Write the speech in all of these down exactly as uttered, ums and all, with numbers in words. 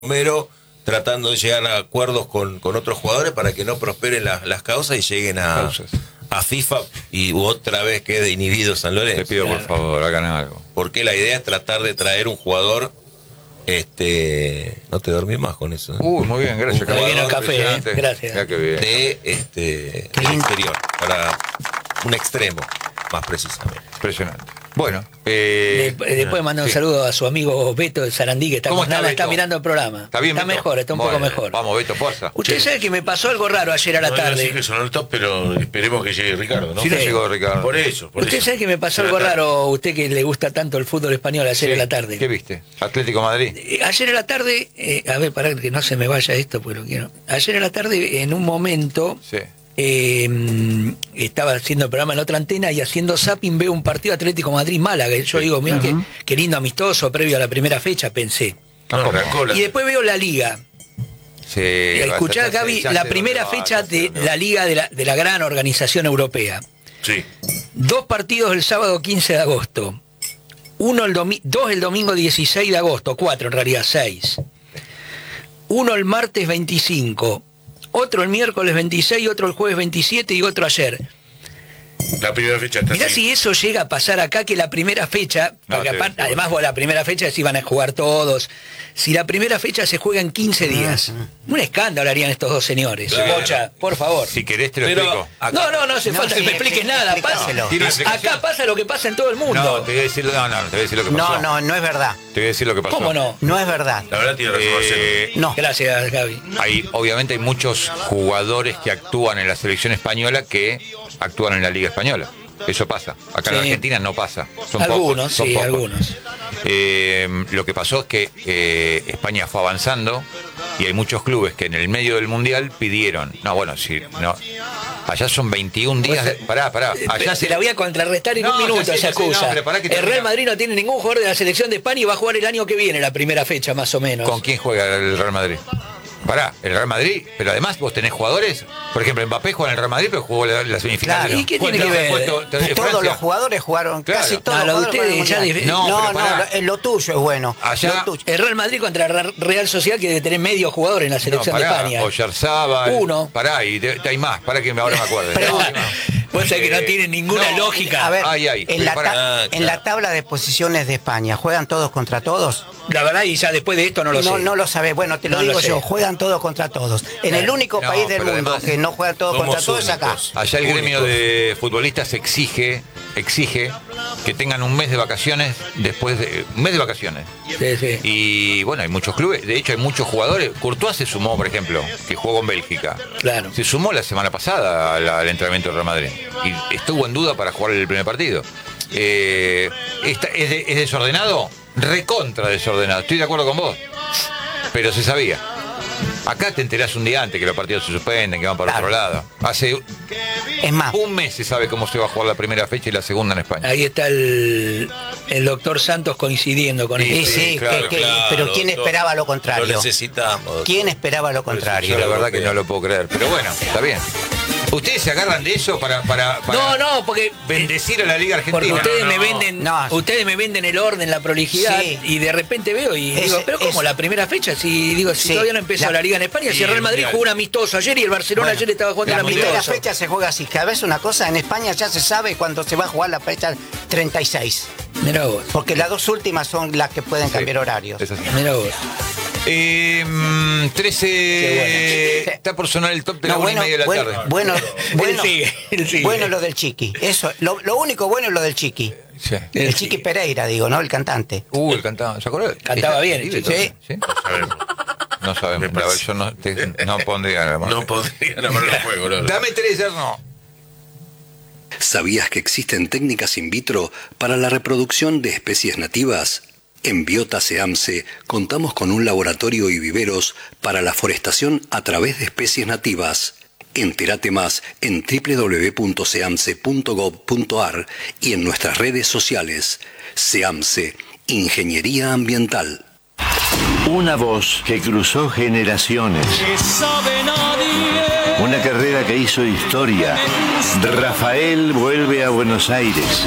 Romero tratando de llegar a acuerdos con, con otros jugadores para que no prosperen la, las causas y lleguen a, a FIFA y otra vez quede inhibido San Lorenzo. Te pido por favor, hagan algo. Porque la idea es tratar de traer un jugador. Este, no te dormís más con eso. Uy, muy bien, gracias. Muy bien el café, ¿eh? Gracias. Ya que bien. De este el exterior, para un extremo, más precisamente. Impresionante. Bueno, eh, Le, después manda un sí. saludo a su amigo Beto de Sarandí, que está ¿Cómo con está Nana, Beto? está mirando el programa. ¿Está bien, Está Beto? mejor, está un Bueno, poco mejor. Vamos, Beto, fuerza. Usted Sí. sabe que me pasó algo raro ayer a la No iba a tarde. decir que son altos, pero esperemos que llegue Ricardo, ¿no? Sí, no Sí. llegó Ricardo. Por eso, por Usted eso. sabe que me pasó Llega algo tarde. raro, usted que le gusta tanto el fútbol español ayer Sí. a la tarde. ¿Qué viste? Atlético Madrid. Eh, Ayer a la tarde, eh, a ver, para que no se me vaya esto, pues lo quiero. Ayer a la tarde, en un momento, Sí. eh, estaba haciendo el programa en otra antena y haciendo zapping veo un partido Atlético Madrid-Málaga. Yo digo, mira, qué, qué lindo amistoso previo a la primera fecha, pensé. No, arrancó la- Y después veo la Liga. Sí. Escuchá, ya se- Gaby, ya la se primera durmió, fecha ya se de durmió. la Liga de la, de la gran organización europea. Sí. Dos partidos el sábado quince de agosto. Uno el domi- dos el domingo dieciséis de agosto, cuatro en realidad, seis. Uno el martes veinticinco, otro el miércoles veintiséis, otro el jueves veintisiete y otro ayer. La primera fecha está Mirá así. si eso llega a pasar acá, que la primera fecha, No, porque te- aparte, te- además vos, la primera fecha se iban a jugar todos, si la primera fecha se juega en quince días, un escándalo harían estos dos señores. Claro. Bocha, por favor. Si querés te lo Pero explico. acá- No, no, no hace No, falta sí, que me expliques expli- nada. explícaselo. Pasa, ¿Tiene a- explicación? acá pasa lo que pasa en todo el mundo. No, te voy a decir, no, no, te voy a decir lo que pasó. No, no, no es verdad. Te voy a decir lo que pasó. ¿Cómo no? No es verdad. La verdad tiene razón Eh, Marcelo. No. Gracias, Gaby. Hay, obviamente hay muchos jugadores que actúan en la selección española que actúan en la Liga Española. Eso pasa. Acá en Sí. Argentina no pasa. Son Algunos, pocos, son sí, pocos. algunos. Eh, lo que pasó es que eh, España fue avanzando y hay muchos clubes que en el medio del Mundial pidieron. No, bueno, sí, no. Allá son veintiún días. De, pará, pará. Allá se la voy a contrarrestar en No, un ya minuto sé, esa ya sé, no, excusa. pero pará que el termina. Real Madrid no tiene ningún jugador de la selección de España y va a jugar el año que viene, la primera fecha más o menos. ¿Con quién juega el Real Madrid? Pará, el Real Madrid, pero además vos tenés jugadores, por ejemplo, Mbappé juega en el Real Madrid, pero jugó la, la semifinal. Claro. ¿Y qué tiene Puesto- que ver? puesto- te- Todos Francia. los jugadores jugaron, Claro. casi todos No, los lo de jugadores ustedes jugaron ya mundial. de- No, no, pero no, pará. lo, lo tuyo es bueno. Allá- Lo tuyo. El Real Madrid contra la Real Sociedad que debe tener medio jugador en la No, selección pará, de España. Oyarzábal. Uno. Pará, y de- hay más, pará que ahora me acuerdo. Pero- No, Vos sabés que no Eh, tiene ninguna no, lógica. A ver, Ay, ay, en, la pará. ta- Ah, en claro. la tabla de posiciones de España, ¿juegan todos contra todos? La verdad, y ya después de esto no lo no, sé. no lo sabés. Bueno, te lo No lo digo sé. yo, juegan todos contra todos. En el único No, país del pero mundo además que no juegan todos somos contra todos es acá. únicos. Allá el gremio Únicos. de futbolistas exige, exige que tengan un mes de vacaciones después de un mes de vacaciones. Sí, sí. Y bueno, hay muchos clubes, de hecho hay muchos jugadores. Courtois se sumó, por ejemplo, que jugó con Bélgica. Claro. Se sumó la semana pasada al, al entrenamiento del Real Madrid y estuvo en duda para jugar el primer partido. Eh, esta- ¿es, de- ¿Es desordenado? Recontra desordenado, estoy de acuerdo con vos. Pero se sabía. Acá te enterás un día antes que los partidos se suspenden, que van para Claro. otro lado. Hace Es más, un mes se sabe cómo se va a jugar la primera fecha y la segunda en España. Ahí está el, el doctor Santos coincidiendo con sí, esto. sí, claro, que- que- Claro, pero ¿quién doctor. esperaba lo Lo contrario? necesitamos. ¿Quién esperaba lo Yo contrario? la verdad que no lo puedo creer. Pero bueno, está bien. ¿Ustedes se agarran de eso para, para, para No, no, porque bendecir a la Liga porque Argentina? ustedes no, me no. venden, No. ustedes me venden el orden, la prolijidad, Sí. y de repente veo y Ese- digo, pero ¿cómo ese- la primera fecha? Si digo, si Sí. todavía no empezó la, La- Liga en España, si y el Real el Madrid Mundial. jugó un amistoso ayer y el Barcelona Bueno, ayer estaba jugando la un primera amistoso. fecha se juega así. Cada vez una cosa, en España ya se sabe cuándo se va a jugar la fecha treinta y seis. Mirá vos, Porque las dos últimas son las que pueden cambiar horarios. Es así. mirá vos. Eh, mm, trece. Qué bueno. Está por sonar el top de la No, una bueno, y media de la bueno, tarde. bueno, bueno, Él sigue, él sigue. bueno lo del Chiqui. Eso, lo, lo único bueno es lo del Chiqui. Sí. El Él Chiqui sigue. Pereira, digo, ¿no? El cantante. Uh, el cantaba. ¿Se acuerdan? Cantaba ¿Está- bien, vive sí. todavía? ¿Sí? Sabemos. No sabemos. Me A ver, parece. yo no, te- no pondría la mano. No podría llamar el juego, no. Dame tres, no. ¿Sabías que existen técnicas in vitro para la reproducción de especies nativas? En Biota Seamse contamos con un laboratorio y viveros para la forestación a través de especies nativas. Entérate más en doble u doble u doble u punto seamse punto gob punto ar y en nuestras redes sociales. Seamse, Ingeniería Ambiental. Una voz que cruzó generaciones. Una carrera que hizo historia. Rafael vuelve a Buenos Aires.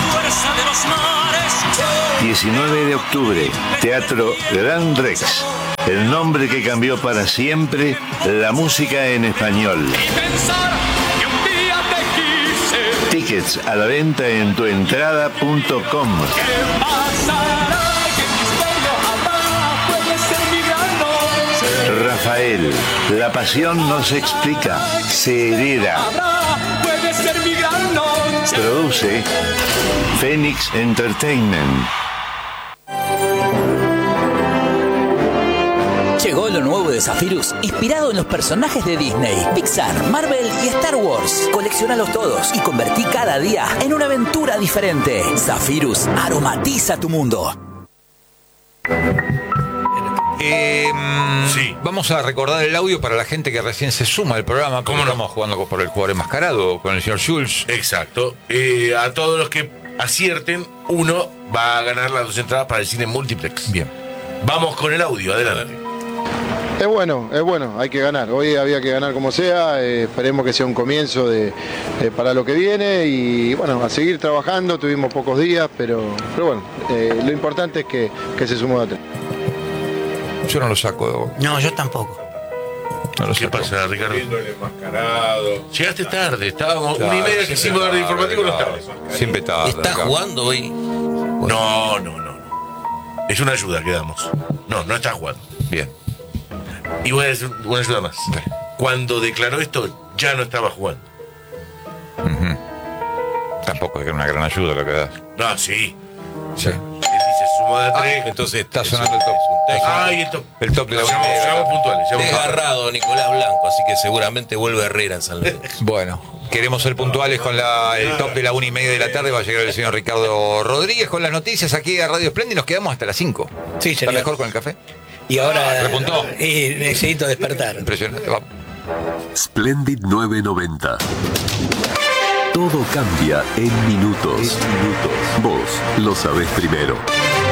diecinueve de octubre, Teatro Gran Rex. el nombre que cambió para siempre la música en español. Tickets a la venta en tuentrada punto com. Rafael, la pasión no se explica, se hereda. Produce Phoenix Entertainment. Llegó lo nuevo de Zephyrus, inspirado en los personajes de Disney, Pixar, Marvel y Star Wars. Colecciónalos todos y convertí cada día en una aventura diferente. Zephyrus aromatiza tu mundo. Eh, Sí. Vamos a recordar el audio para la gente que recién se suma al programa. ¿Cómo no? Estamos jugando por el jugador enmascarado con el señor Schulz. Exacto. Eh, a todos los que acierten, uno va a ganar las dos entradas para el cine multiplex. Bien. Vamos con el audio, adelante. Es bueno, es bueno, hay que ganar. Hoy había que ganar como sea, eh, esperemos que sea un comienzo de, eh, para lo que viene y bueno, a seguir trabajando, tuvimos pocos días, pero, pero bueno, eh, lo importante es que, que se sumó a tres. Yo no lo saco. No, yo tampoco. No lo ¿Qué saco. pasa, Ricardo? Viendo el enmascarado. Llegaste tarde, estábamos Claro, una y media que siempre hicimos dar de tarde, informativo, no tarde, estabas. Siempre tarde. ¿Está acá. jugando hoy? No, no, no, no. Es una ayuda que damos. No, no está jugando. Bien. Y voy a decir una ayuda más. Cuando declaró esto, ya no estaba jugando. Ujú. Tampoco es una gran ayuda lo que das. No, sí. Sí. Él dice, sumó de a tres. Entonces Está es sonando un- el top. es un técnico Ay, esto. El top de la Seamos, unidad. seamos puntuales. seamos puntuales. desgarrado Nicolás Blanco, así que seguramente vuelve Herrera en San Luis. Bueno, queremos ser puntuales con la, el top de la una y media de la tarde. Va a llegar el señor Ricardo Rodríguez con las noticias aquí a Radio Splendid. Nos quedamos hasta las cinco. Sí, ¿Está señor. mejor con el café? Y ahora repuntó. y necesito despertar. Impresionante. Vamos. Splendid novecientos noventa. Todo cambia en minutos. Vos lo sabés primero.